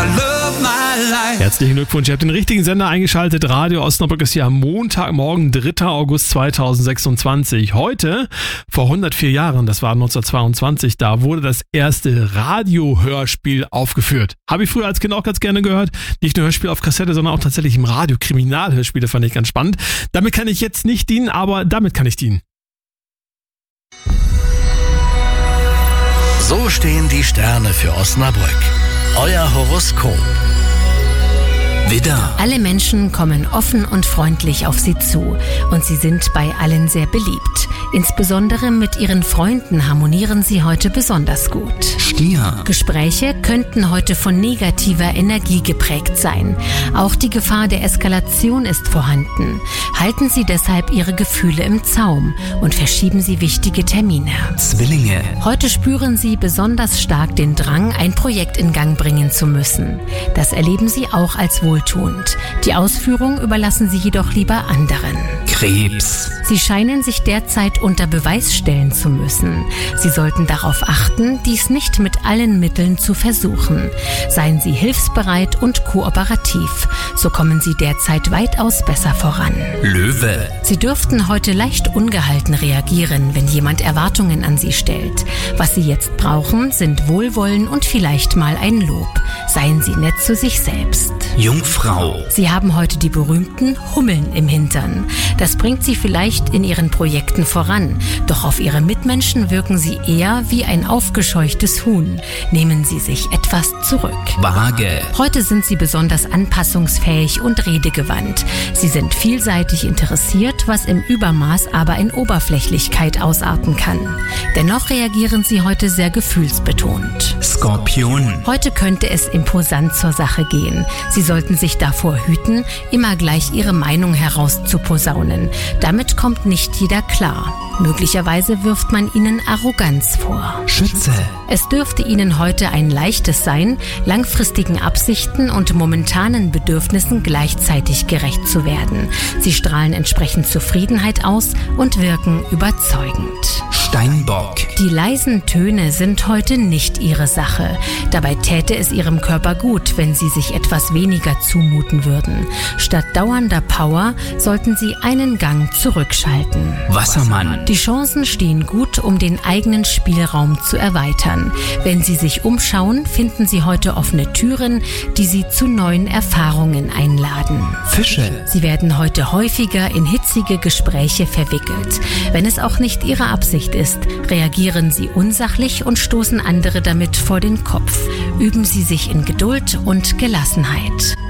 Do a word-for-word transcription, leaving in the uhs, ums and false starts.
love my life. Herzlichen Glückwunsch, ihr habt den richtigen Sender eingeschaltet. Radio Osnabrück ist hier am Montagmorgen, dritter August zweitausendsechsundzwanzig. Heute, vor hundertvier Jahren, das war neunzehnhundertzweiundzwanzig, da wurde das erste Radiohörspiel aufgeführt. Habe ich früher als Kind auch ganz gerne gehört. Nicht nur Hörspiel auf Kassette, sondern auch tatsächlich im Radio. Kriminalhörspiele fand ich ganz spannend. Damit kann ich jetzt nicht dienen, aber damit kann ich dienen. So stehen die Sterne für Osnabrück. Euer Horoskop. Widder. Alle Menschen kommen offen und freundlich auf Sie zu und Sie sind bei allen sehr beliebt. Insbesondere mit Ihren Freunden harmonieren Sie heute besonders gut. Stier. Gespräche könnten heute von negativer Energie geprägt sein. Auch die Gefahr der Eskalation ist vorhanden. Halten Sie deshalb Ihre Gefühle im Zaum und verschieben Sie wichtige Termine. Zwillinge. Heute spüren Sie besonders stark den Drang, ein Projekt in Gang bringen zu müssen. Das erleben Sie auch als wohltuend. Die Ausführung überlassen Sie jedoch lieber anderen. Krebs. Sie scheinen sich derzeit unter Beweis stellen zu müssen. Sie sollten darauf achten, dies nicht mit allen Mitteln zu versuchen. Seien Sie hilfsbereit und kooperativ. So kommen Sie derzeit weitaus besser voran. Löwe. Sie dürften heute leicht ungehalten reagieren, wenn jemand Erwartungen an Sie stellt. Was Sie jetzt brauchen, sind Wohlwollen und vielleicht mal ein Lob. Seien Sie nett zu sich selbst. Jungfrau. Sie haben heute die berühmten Hummeln im Hintern. Das bringt Sie vielleicht in Ihren Projekten voran, doch auf Ihre Mitmenschen wirken Sie eher wie ein aufgescheuchtes Huhn. Nehmen Sie sich etwas zurück. Waage. Heute sind Sie besonders anpassungsfähig und redegewandt. Sie sind vielseitig interessiert, was im Übermaß aber in Oberflächlichkeit ausarten kann. Dennoch reagieren Sie heute sehr gefühlsbetont. Skorpion. Heute könnte es imposant zur Sache gehen. Sie sollten sich davor hüten, immer gleich Ihre Meinung herauszuposaunen. Damit kommt nicht jeder klar. Möglicherweise wirft man Ihnen Arroganz vor. Schütze. Es dürfte Ihnen heute ein leichtes sein, langfristigen Absichten und momentanen Bedürfnissen gleichzeitig gerecht zu werden. Sie strahlen entsprechend Zufriedenheit aus und wirken überzeugend. Steinbock. Die leisen Töne sind heute nicht Ihre Sache. Dabei täte es Ihrem Körper gut, wenn Sie sich etwas weniger zumuten würden. Statt dauernder Power sollten Sie einen Gang zurückschalten. Wassermann. Die Chancen stehen gut, um den eigenen Spielraum zu erweitern. Wenn Sie sich umschauen, finden Sie heute offene Türen, die Sie zu neuen Erfahrungen einladen. Fische. Sie werden heute häufiger in hitzige Gespräche verwickelt. Wenn es auch nicht Ihre Absicht ist, reagieren Sie unsachlich und stoßen andere damit vor den Kopf. Üben Sie sich in Geduld und Gelassenheit.